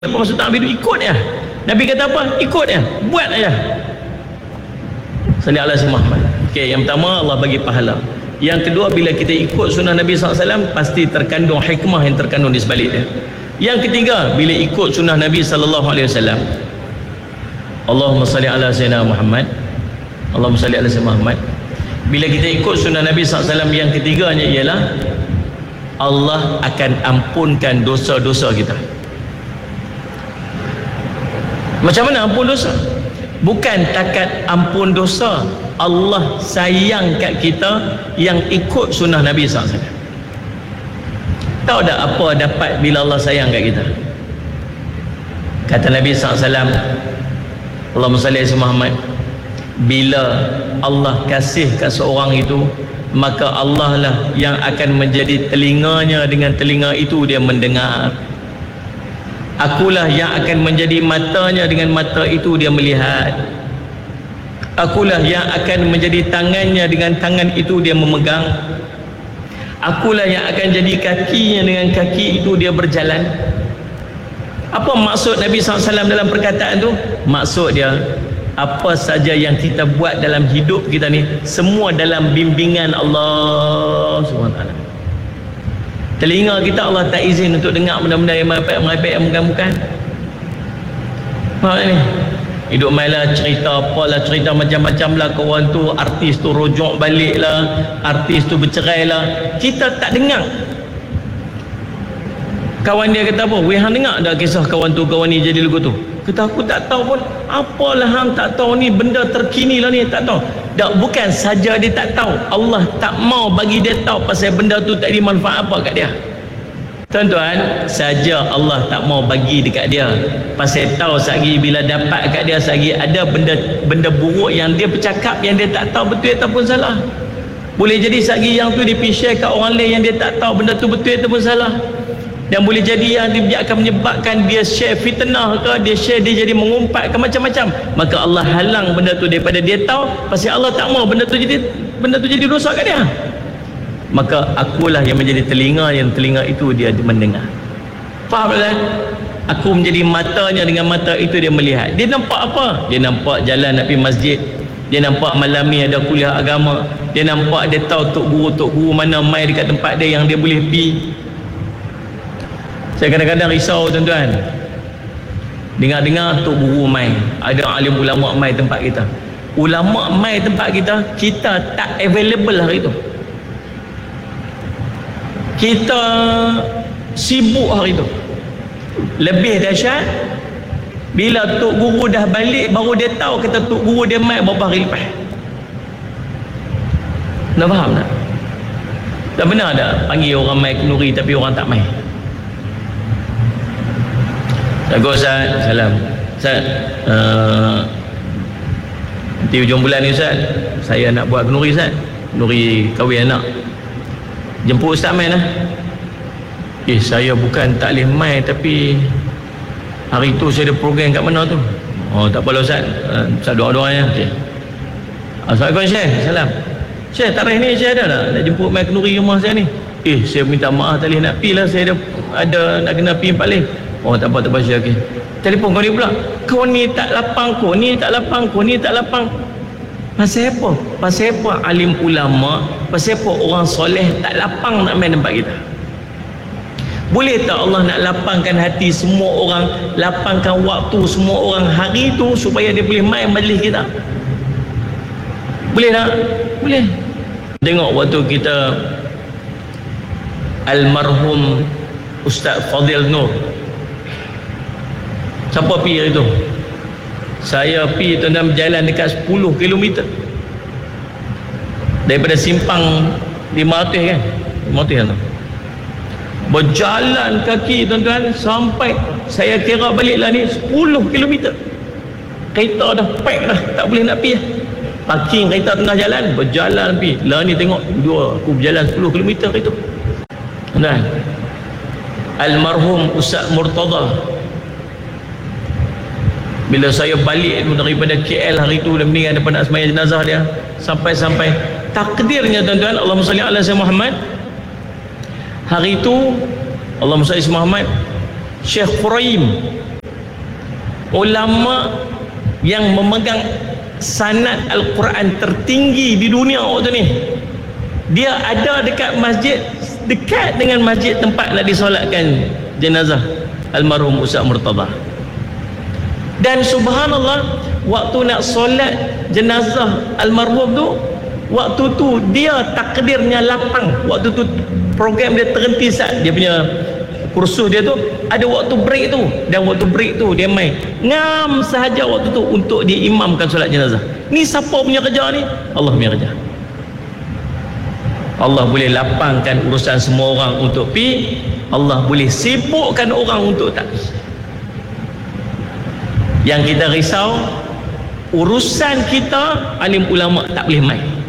Apa maksud ta'bid? Ikut ya. Nabi kata apa? Ikut ya. Buat aja. Salli ala Muhammad. Okey, yang pertama Allah bagi pahala. Yang kedua, bila kita ikut sunnah Nabi SAW, pasti terkandung hikmah yang terkandung di sebalik dia. Yang ketiga, bila ikut sunnah Nabi SAW, Allahumma salli ala Sayyidina Muhammad, Allahumma salli ala Sayyidina Muhammad. Bila kita ikut sunnah Nabi SAW, yang ketiganya ialah Allah akan ampunkan dosa-dosa kita. Macam mana ampun dosa? Bukan takat ampun dosa, Allah sayang kat kita yang ikut sunnah Nabi SAW. Tahu tak apa dapat bila Allah sayang kat kita? Kata Nabi SAW, Allahumma salli ala Muhammad, bila Allah kasih kat seorang itu, maka Allah lah yang akan menjadi telinganya, dengan telinga itu dia mendengar. Akulah yang akan menjadi matanya, dengan mata itu dia melihat. Akulah yang akan menjadi tangannya, dengan tangan itu dia memegang. Akulah yang akan jadi kakinya, dengan kaki itu dia berjalan. Apa maksud Nabi SAW dalam perkataan tu? Maksud dia, apa saja yang kita buat dalam hidup kita ni, semua dalam bimbingan Allah SWT. Telinga kita Allah tak izin untuk dengar benda-benda yang merepek yang bukan-bukan. Faham ni? Hidup main lah, cerita apalah, cerita macam-macam lah. Kawan tu, artis tu rojok balik lah, artis tu bercerai lah. Kita tak dengar. Kawan dia kata apa? Weh, hang dengar tak kisah kawan tu, kawan ni jadi lagu tu? Kata aku tak tahu pun. Apalah hang tak tahu ni, benda terkini lah ni, tak tahu. Tak, bukan saja dia tak tahu, Allah tak mau bagi dia tahu pasal benda tu tak ada manfaat apa kat dia. Tuan-tuan, saja Allah tak mau bagi dekat dia, pasal tahu sagi bila dapat kat dia sagi ada benda buruk yang dia bercakap yang dia tak tahu betul ataupun salah. Boleh jadi sagi yang tu dia pergi share kat orang lain yang dia tak tahu benda tu betul ataupun salah. Dan boleh jadi yang dia akan menyebabkan dia share fitnah ke, dia share dia jadi mengumpat ke macam-macam. Maka Allah halang benda tu daripada dia tahu, pasal Allah tak mau benda tu jadi rosak kat dia. Maka akulah yang menjadi telinga, yang telinga itu dia mendengar. Faham tak? Aku menjadi matanya, dengan mata itu dia melihat. Dia nampak apa? Dia nampak jalan nak pergi masjid. Dia nampak malam ni ada kuliah agama. Dia nampak, dia tahu tok guru mana mai dekat tempat dia yang dia boleh pergi. Saya kadang-kadang risau tuan-tuan, dengar-dengar tok guru mai, ada alim ulama mai tempat kita. Ulama mai tempat kita, kita tak available hari tu. Kita sibuk hari tu. Lebih dahsyat bila tok guru dah balik, baru dia tahu kata tok guru dia mai beberapa hari lepas. Dah faham tak? Tak benar tak panggil orang mai kenduri tapi orang tak mai? Bagus Ustaz, salam Ustaz, nanti hujung bulan ni Ustaz, saya nak buat kenduri Ustaz, kenduri kahwin anak. Jemput Ustaz main lah. Saya bukan tak boleh main, tapi hari tu saya ada program kat mana tu. Oh tak apalah Ustaz, Ustaz doa-doa ya. Okay. Assalamualaikum Syekh, salam Syekh, tarikh ni Syekh ada tak nak jemput main kenduri rumah saya ni? Saya minta maaf tak boleh nak pergi lah, saya ada nak kena pergi 4 leh. Oh tak apa Syekh, okey. Telefon kau ni pula, kau ni tak lapang, kau ni tak lapang, kau ni tak lapang. Pasal apa? Pasal apa alim ulama, pasal apa orang soleh tak lapang nak main tempat kita? Boleh tak Allah nak lapangkan hati semua orang, lapangkan waktu semua orang hari tu supaya dia boleh main majlis kita? Boleh tak? Boleh. Tengok waktu kita almarhum Ustaz Fadil Nur, siapa pergi hari tu? Saya pergi tuan-tuan, berjalan dekat 10 km daripada simpang 500 kan, 500 kan tu, berjalan kaki tuan-tuan sampai saya kira balik lah ni 10 km. Kereta dah pack dah, tak boleh nak pergi. Parking kereta tengah jalan, berjalan pergi lah ni, tengok dua aku berjalan 10 km itu tuan-tuan. Almarhum Ustaz Murtada, bila saya balik daripada KL hari tu, dan meninggal depan nak sembahyang jenazah dia, sampai takdirnya tuan-tuan, Allahumma salli ala Sayyidina Muhammad, hari tu Allahumma salli ala Muhammad, Syekh Furaim ulama yang memegang sanad Al-Quran tertinggi di dunia waktu ni, dia ada dekat masjid, dekat dengan masjid tempat nak disolatkan jenazah almarhum Ustaz Murtada. Dan subhanallah, waktu nak solat jenazah almarhum tu, waktu tu dia takdirnya lapang. Waktu tu program dia terhenti saat dia punya kursus dia tu ada waktu break tu, dan waktu break tu dia main ngam sahaja waktu tu untuk dia imamkan solat jenazah. Ni siapa punya kerja ni? Allah punya kerja. Allah boleh lapangkan urusan semua orang untuk pi, Allah boleh sibukkan orang untuk tak pi. Yang kita risau urusan kita, alim ulama tak boleh main.